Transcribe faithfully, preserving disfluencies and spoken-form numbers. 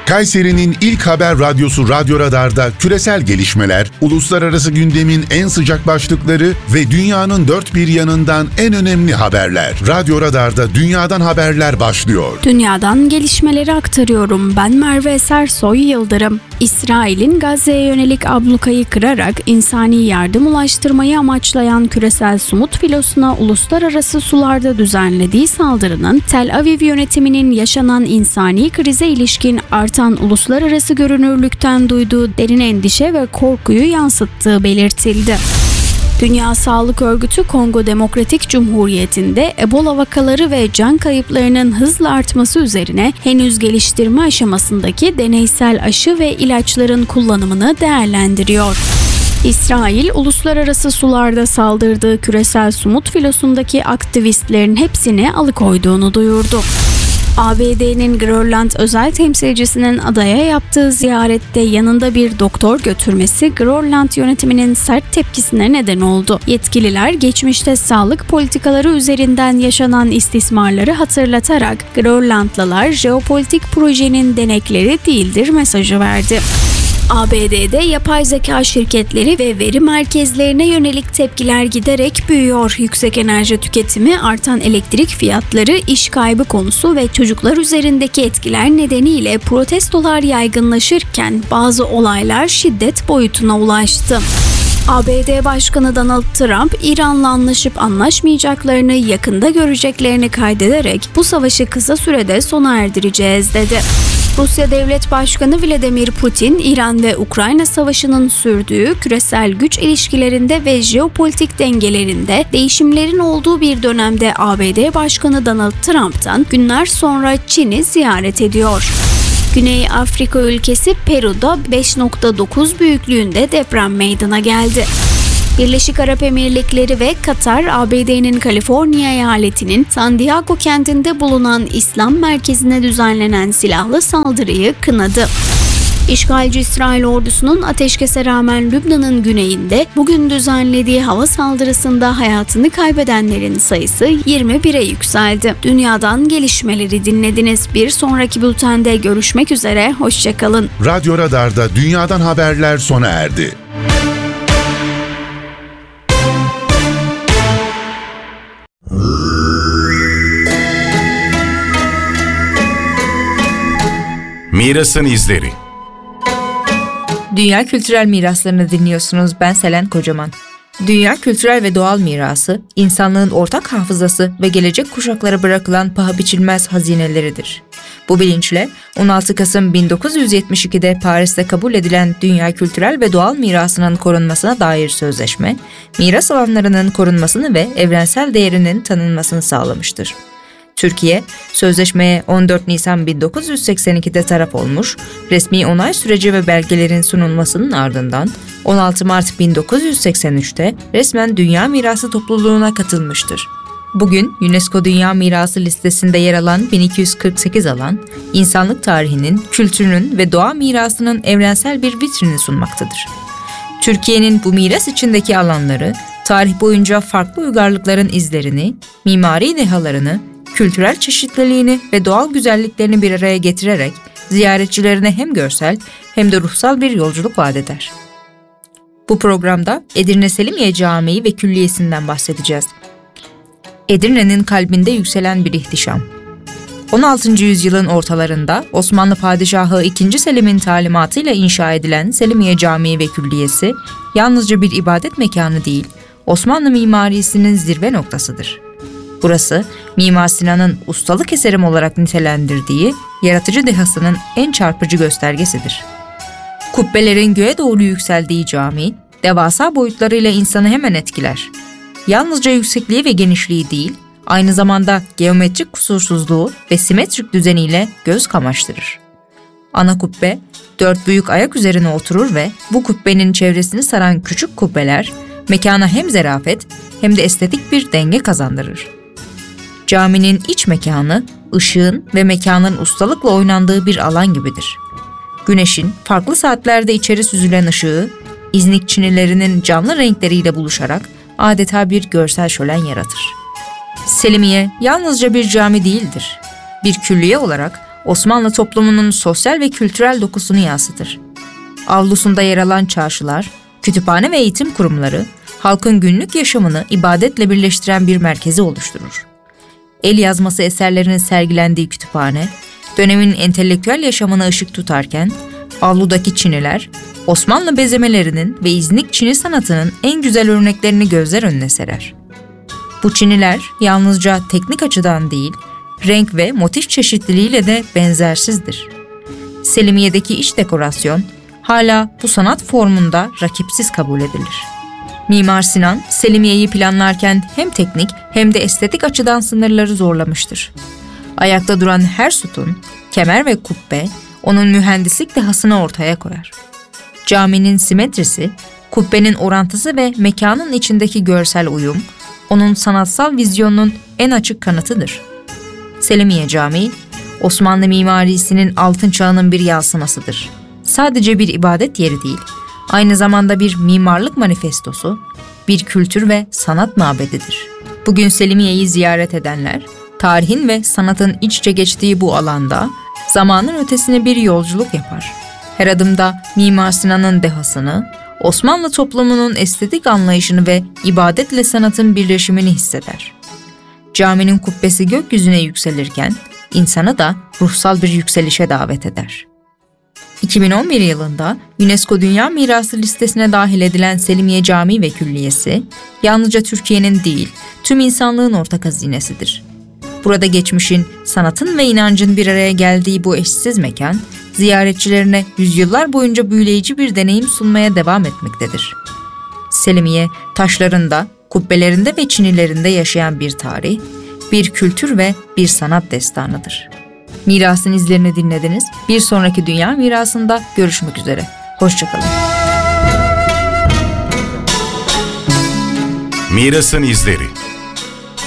Kayseri'nin ilk haber radyosu Radyo Radar'da küresel gelişmeler, uluslararası gündemin en sıcak başlıkları ve dünyanın dört bir yanından en önemli haberler. Radyo Radar'da dünyadan haberler başlıyor. Dünyadan gelişmeleri aktarıyorum. Ben Merve Sersoy Yıldırım. İsrail'in Gazze'ye yönelik ablukayı kırarak insani yardım ulaştırmayı amaçlayan küresel Sumut filosuna uluslararası sularda düzenlediği saldırının Tel Aviv yönetiminin yaşanan insani krize ilişkin artan uluslararası görünürlükten duyduğu derin endişe ve korkuyu yansıttığı belirtildi. Dünya Sağlık Örgütü Kongo Demokratik Cumhuriyeti'nde Ebola vakaları ve can kayıplarının hızla artması üzerine henüz geliştirme aşamasındaki deneysel aşı ve ilaçların kullanımını değerlendiriyor. İsrail, uluslararası sularda saldırdığı küresel Sumut filosundaki aktivistlerin hepsini alıkoyduğunu duyurdu. A B D'nin Grönland özel temsilcisinin adaya yaptığı ziyarette yanında bir doktor götürmesi Grönland yönetiminin sert tepkisine neden oldu. Yetkililer geçmişte sağlık politikaları üzerinden yaşanan istismarları hatırlatarak Grönlandlılar jeopolitik projenin denekleri değildir mesajı verdi. A B D'de yapay zeka şirketleri ve veri merkezlerine yönelik tepkiler giderek büyüyor. Yüksek enerji tüketimi, artan elektrik fiyatları, iş kaybı konusu ve çocuklar üzerindeki etkiler nedeniyle protestolar yaygınlaşırken bazı olaylar şiddet boyutuna ulaştı. A B D Başkanı Donald Trump, İran'la anlaşıp anlaşmayacaklarını yakında göreceklerini kaydederek bu savaşı kısa sürede sona erdireceğiz dedi. Rusya Devlet Başkanı Vladimir Putin, İran ve Ukrayna savaşının sürdüğü küresel güç ilişkilerinde ve jeopolitik dengelerinde değişimlerin olduğu bir dönemde A B D Başkanı Donald Trump'tan günler sonra Çin'i ziyaret ediyor. Güney Afrika ülkesi Peru'da beş nokta dokuz büyüklüğünde deprem meydana geldi. Birleşik Arap Emirlikleri ve Katar, A B D'nin Kaliforniya eyaletinin San Diego kentinde bulunan İslam merkezine düzenlenen silahlı saldırıyı kınadı. İşgalci İsrail ordusunun ateşkese rağmen Lübnan'ın güneyinde bugün düzenlediği hava saldırısında hayatını kaybedenlerin sayısı yirmi bire yükseldi. Dünyadan gelişmeleri dinlediniz. Bir sonraki bültende görüşmek üzere, hoşçakalın. Radyo Radar'da dünyadan haberler sona erdi. Mirasın izleri. Dünya kültürel miraslarını dinliyorsunuz. Ben Selen Kocaman. Dünya kültürel ve doğal mirası, insanlığın ortak hafızası ve gelecek kuşaklara bırakılan paha biçilmez hazineleridir. Bu bilinçle on altı Kasım bin dokuz yüz yetmiş ikide Paris'te kabul edilen Dünya Kültürel ve Doğal Mirasının korunmasına dair sözleşme, miras alanlarının korunmasını ve evrensel değerinin tanınmasını sağlamıştır. Türkiye, sözleşmeye on dört Nisan bin dokuz yüz seksen ikide taraf olmuş, resmi onay süreci ve belgelerin sunulmasının ardından on altı Mart bin dokuz yüz seksen üçte resmen Dünya Mirası Topluluğu'na katılmıştır. Bugün UNESCO Dünya Mirası listesinde yer alan bin iki yüz kırk sekiz alan, insanlık tarihinin, kültürünün ve doğa mirasının evrensel bir vitrini sunmaktadır. Türkiye'nin bu miras içindeki alanları, tarih boyunca farklı uygarlıkların izlerini, mimari dehalarını, kültürel çeşitliliğini ve doğal güzelliklerini bir araya getirerek ziyaretçilerine hem görsel hem de ruhsal bir yolculuk vaat eder. Bu programda Edirne Selimiye Camii ve Külliyesi'nden bahsedeceğiz. Edirne'nin kalbinde yükselen bir ihtişam. on altıncı yüzyılın ortalarında Osmanlı Padişahı ikinci. Selim'in talimatıyla inşa edilen Selimiye Camii ve Külliyesi yalnızca bir ibadet mekanı değil, Osmanlı mimarisinin zirve noktasıdır. Burası, Mimar Sinan'ın ustalık eserim olarak nitelendirdiği yaratıcı dehasının en çarpıcı göstergesidir. Kubbelerin göğe doğru yükseldiği cami, devasa boyutlarıyla insanı hemen etkiler. Yalnızca yüksekliği ve genişliği değil, aynı zamanda geometrik kusursuzluğu ve simetrik düzeniyle göz kamaştırır. Ana kubbe, dört büyük ayak üzerine oturur ve bu kubbenin çevresini saran küçük kubbeler, mekana hem zarafet hem de estetik bir denge kazandırır. Caminin iç mekanı, ışığın ve mekanın ustalıkla oynandığı bir alan gibidir. Güneşin farklı saatlerde içeri süzülen ışığı, İznik çinilerinin canlı renkleriyle buluşarak adeta bir görsel şölen yaratır. Selimiye yalnızca bir cami değildir. Bir külliye olarak Osmanlı toplumunun sosyal ve kültürel dokusunu yansıtır. Avlusunda yer alan çarşılar, kütüphane ve eğitim kurumları, halkın günlük yaşamını ibadetle birleştiren bir merkezi oluşturur. El yazması eserlerinin sergilendiği kütüphane, dönemin entelektüel yaşamına ışık tutarken, avludaki çiniler, Osmanlı bezemelerinin ve İznik çini sanatının en güzel örneklerini gözler önüne serer. Bu çiniler yalnızca teknik açıdan değil, renk ve motif çeşitliliğiyle de benzersizdir. Selimiye'deki iç dekorasyon hala bu sanat formunda rakipsiz kabul edilir. Mimar Sinan, Selimiye'yi planlarken hem teknik hem de estetik açıdan sınırları zorlamıştır. Ayakta duran her sütun, kemer ve kubbe onun mühendislik dehasını ortaya koyar. Caminin simetrisi, kubbenin orantısı ve mekanın içindeki görsel uyum, onun sanatsal vizyonunun en açık kanıtıdır. Selimiye Camii, Osmanlı mimarisinin altın çağının bir yansımasıdır. Sadece bir ibadet yeri değil, aynı zamanda bir mimarlık manifestosu, bir kültür ve sanat mabedidir. Bugün Selimiye'yi ziyaret edenler, tarihin ve sanatın iç içe geçtiği bu alanda zamanın ötesine bir yolculuk yapar. Her adımda Mimar Sinan'ın dehasını, Osmanlı toplumunun estetik anlayışını ve ibadetle sanatın birleşimini hisseder. Caminin kubbesi gökyüzüne yükselirken, insanı da ruhsal bir yükselişe davet eder. iki bin on bir yılında UNESCO Dünya Mirası listesine dahil edilen Selimiye Camii ve Külliyesi, yalnızca Türkiye'nin değil, tüm insanlığın ortak hazinesidir. Burada geçmişin, sanatın ve inancın bir araya geldiği bu eşsiz mekan, ziyaretçilerine yüzyıllar boyunca büyüleyici bir deneyim sunmaya devam etmektedir. Selimiye, taşlarında, kubbelerinde ve çinilerinde yaşayan bir tarih, bir kültür ve bir sanat destanıdır. Mirasın izlerini dinlediniz. Bir sonraki Dünya Mirası'nda görüşmek üzere. Hoşçakalın. Mirasın izleri.